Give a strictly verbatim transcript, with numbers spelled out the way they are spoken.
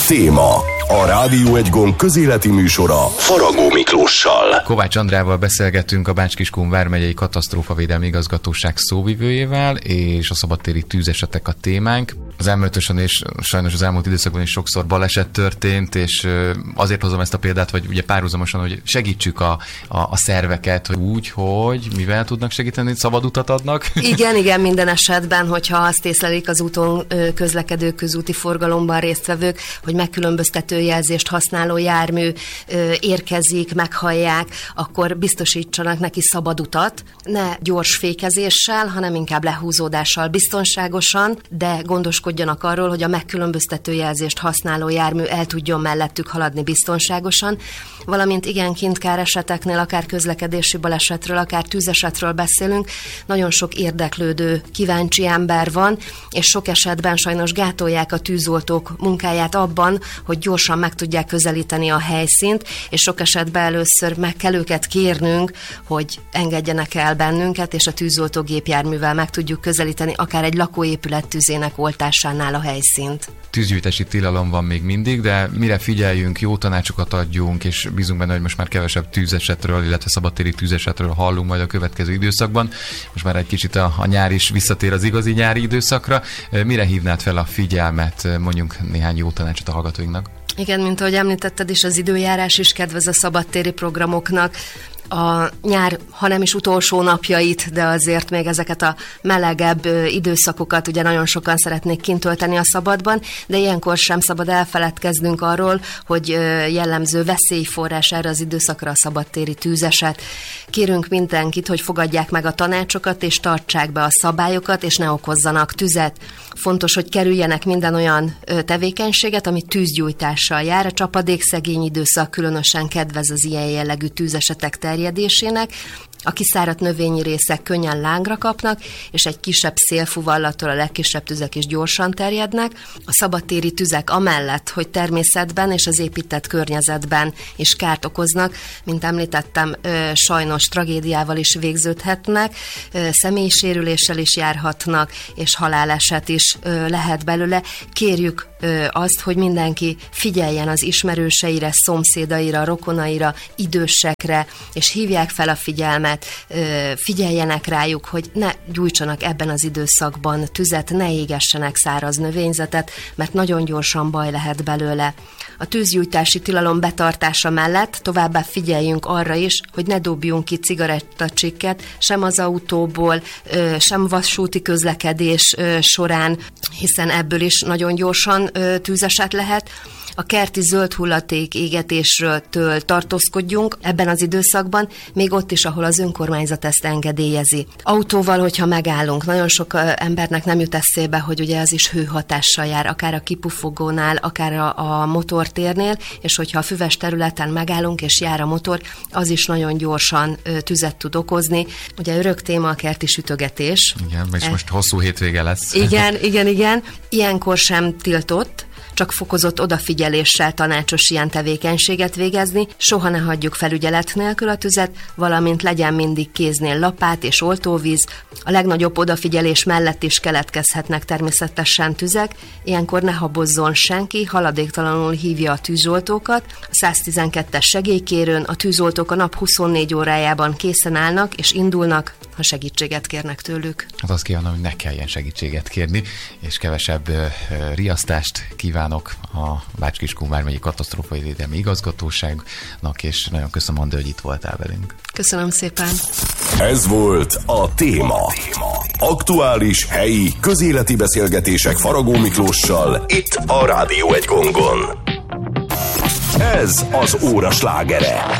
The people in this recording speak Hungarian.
Téma. A Rádió egy gomb közéleti műsora Faragó Miklóssal. Kovács Andrával beszélgetünk, a Bács-Kiskun vármegyei katasztrófavédelmi igazgatóság szóvivőjével, és a szabadtéri tűzesetek a témánk. Az elmúltosan és sajnos az elmúlt időszakban is sokszor baleset történt, és azért hozom ezt a példát, vagy ugye párhuzamosan, hogy segítsük a, a, a szerveket hogy úgy, hogy mivel tudnak segíteni, szabad utat adnak. Igen, igen, minden esetben, hogyha azt észlelik az úton közlekedők, közúti forgalomban résztvevők, hogy megkülönböztető jelzést használó jármű ö, érkezik, meghallják, akkor biztosítsanak neki szabad utat, ne gyors fékezéssel, hanem inkább lehúzódással, biztonságosan, de gondoskodjanak arról, hogy a megkülönböztető jelzést használó jármű el tudjon mellettük haladni biztonságosan, valamint igen, kint káreseteknél, akár közlekedési balesetről, akár tűzesetről beszélünk, nagyon sok érdeklődő, kíváncsi ember van, és sok esetben sajnos gátolják a tűzoltók munkáját abban, hogy gyorsan meg tudják közelíteni a helyszínt, és sok esetben először meg kell őket kérnünk, hogy engedjenek el bennünket, és a tűzoltó gépjárművel meg tudjuk közelíteni akár egy lakóépület tűzének oltásánál a helyszínt. Tűzgyújtási tilalom van még mindig, de mire figyeljünk, jó tanácsokat adjunk, és bízunk benne, hogy most már kevesebb tűzesetről, illetve szabadtéri tűzesetről hallunk majd a következő időszakban. Most már egy kicsit a, a nyár is visszatér az igazi nyári időszakra. Mire hívnád fel a figyelmet, mondjunk néhány jó tanácsot a hallgatóinknak? Igen, mint ahogy említetted is, az időjárás is kedvez a szabadtéri programoknak. A nyár, ha nem is utolsó napjait, de azért még ezeket a melegebb időszakokat ugye nagyon sokan szeretnék kint tölteni a szabadban, de ilyenkor sem szabad elfeledkeznünk arról, hogy jellemző veszélyforrás erre az időszakra a szabadtéri tűzeset. Kérünk mindenkit, hogy fogadják meg a tanácsokat, és tartsák be a szabályokat, és ne okozzanak tüzet. Fontos, hogy kerüljenek minden olyan tevékenységet, ami tűzgyújtással jár. A csapadékszegény időszak különösen kedvez az ilyen jellegű tűzesetek terjedésének. A kiszáradt növényi részek könnyen lángra kapnak, és egy kisebb szélfuvallattól a legkisebb tüzek is gyorsan terjednek. A szabadtéri tüzek amellett, hogy természetben és az épített környezetben is kárt okoznak, mint említettem, sajnos tragédiával is végződhetnek, személyi sérüléssel is járhatnak, és haláleset is lehet belőle. Kérjük azt, hogy mindenki figyeljen az ismerőseire, szomszédaira, rokonaira, idősekre, és hívják fel a figyelmet, figyeljenek rájuk, hogy ne gyújtsanak ebben az időszakban tüzet, ne égessenek száraz növényzetet, mert nagyon gyorsan baj lehet belőle. A tűzgyújtási tilalom betartása mellett továbbá figyeljünk arra is, hogy ne dobjunk ki cigarettacsikket sem az autóból, sem vasúti közlekedés során, hiszen ebből is nagyon gyorsan tűzeset lehet. A kerti zöld hulladék égetésről tartózkodjunk ebben az időszakban, még ott is, ahol az önkormányzat ezt engedélyezi. Autóval, hogyha megállunk, nagyon sok embernek nem jut eszébe, hogy ugye az is hőhatással jár, akár a kipufogónál, akár a, a motortérnél, és hogyha a füves területen megállunk, és jár a motor, az is nagyon gyorsan tüzet tud okozni. Ugye örök téma a kerti sütögetés. Igen, és e- most hosszú hétvége lesz. Igen, igen, igen. Ilyenkor sem tiltott, csak fokozott odafigyeléssel tanácsos ilyen tevékenységet végezni, soha ne hagyjuk felügyelet nélkül a tüzet, valamint legyen mindig kéznél lapát és oltóvíz. A legnagyobb odafigyelés mellett is keletkezhetnek természetesen tüzek, ilyenkor ne habozzon senki, haladéktalanul hívja a tűzoltókat. A száztizenkettes segélykérőn a tűzoltók a nap huszonnégy órájában készen állnak és indulnak, ha segítséget kérnek tőlük. Hát azt kívánom, hogy ne kelljen segítséget kérni, és kevesebb uh, riasztást kívánok a Bács-Kiskun vármegyei katasztrófavédelmi igazgatóságnak, és nagyon köszönöm, Andi, hogy itt voltál velünk. Köszönöm szépen. Ez volt a Téma. Aktuális, helyi, közéleti beszélgetések Faragó Miklóssal itt a Rádió egy gombon. Ez az óra slágere.